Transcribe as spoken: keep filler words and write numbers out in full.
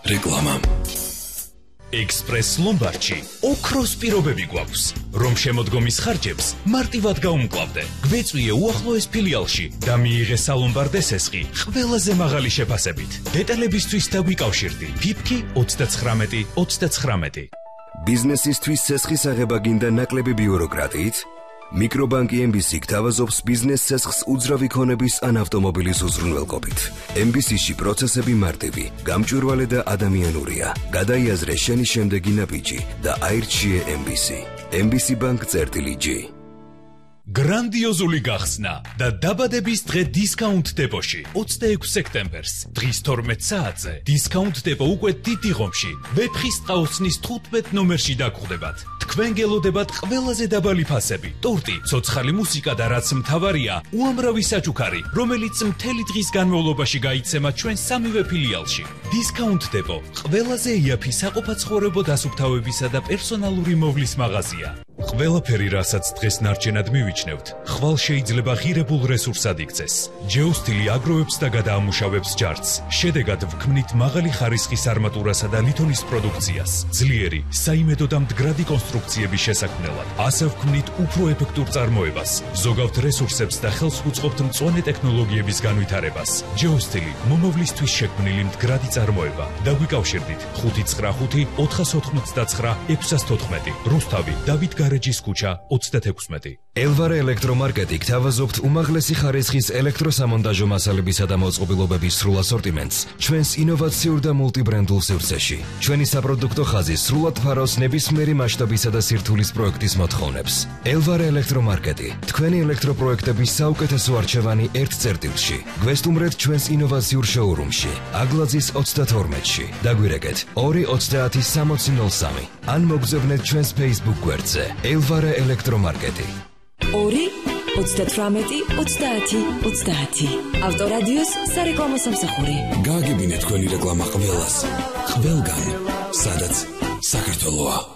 რეკლამა. Express Lombardში ოქროს პირობები გვაქვს, რომ შემოდგომის ხარჯებს მარტივად გაუმკლავდე. გვეწვიე უახლოეს ფილიალში და მიიღე სალომბარდე სესხი ყველაზე მაღალი შეფასებით. დეტალებისთვის დაგვიკავშირდი ფიფკი ოცდაცხრამეტი ოცდაცხრამეტი. ბიზნესისთვის სესხის აღება გინდა ნაკლები ბიუროკრატიით? მიკრობანკი ემ ბი სი გთავაზობს ბიზნეს სესხს უძრავი ქონების ან ავტომობილის უზრუნველყოფით. ემ ბი სი-ში პროცესები მარტივი, გამჭვირვალე და ადამიანურია. გადაიაზრე შენი შემდეგი ნაბიჯი და აირჩიე ემ ბი სი. ემ ბი სი ბანკ წერტილი ჯი. გრანდიოზული გახსნა და დაბადების დღე დისკაუნტ დეპოში ოცდაექვსი სექტემბერს დღის თორმეტ საათზე დისკაუნტ დეპო უკვე დიდი ღომში ვეფხის ტყაოსნის თხუთმეტ ნომერში დაგხვდებათ. თქვენ გელოდებათ ყველაზე დაბალი ფასები, ტორტი, ცოცხალი მუსიკა და რაც მთავარია, უამრავი საჩუქარი, რომელიც მთელი დღის განმავლობაში გაიცემა ჩვენ სამივე ფილიალში. დისკაუნტ დეპო ყველაზე იაფი საყოფაცხოვრებო დასუფთავებისა და პერსონალური მოვლის მაღაზია. ყველაფერი, რასაც დღეს ნარჩენად მივიჩნევთ, ხვალ შეიძლება ღირებულ რესურსად იქცეს. ჯეოსტილი აგროვებს და გადაამუშავებს ჯარცს. შედეგად ვქმნით მაღალი ხარისხის არმატურასა და ლითონის პროდუქციას. ძლიერი, საიმედო და მდგრადი კონსტრუქციების შესაქმნელად. ასე ვქმნით უფრო ეფექტურ წარმოებას. ზოგავთ რესურსებს და ხელს უწყობთ მწვანე ტექნოლოგიების განვითარებას. ჯეოსტილი მომავლისთვის შექმნილი მდგრადი წარმოება. დაგვიკავშირდით ხუთი ცხრა ხუთი ოთხას ოთხმოცდაცხრა ექვსას თოთხმეტი. რუსთავი, დავით გარეჯის ქუჩა ოცდათექვსმეტი. ელვარე ელექტრომარკეტი გთავაზობთ უმაღლესი ხარისხის ელექტროსამონტაჟო მასალებისა და მოწყობილობების სრულ ასორტიმენტს ჩვენს ინოვაციურ და მულტიბრენდულ სივრცეში. ჩვენი საპროდუქტო ხაზი სრულად ფარავს ნებისმიერი მასშტაბისა და სირთულის პროექტის მოთხოვნებს. ელვარე ელექტრომარკეტი, თქვენი ელექტროპროექტების საუკეთესო არჩევანი ერთ წერტილში. გვესტუმრეთ ჩვენს ინოვაციურ შოურუმში, აგლაძის ოცდათორმეტში. დაგვირეკეთ ორი ოცდაათი სამოცი ნოლ სამი. ან მოგზავნეთ ჩვენს Facebook გვერდზე ელვარე ელექტრომარკეტი. ორი ოცდათვრამეტი ოცდაათი ოცდაათი. ავტორადიოს სარეკლამო სამსახური. გააგებინეთ თქვენი რეკლამა ყველას, ყველგან, სადაც საქართველოა.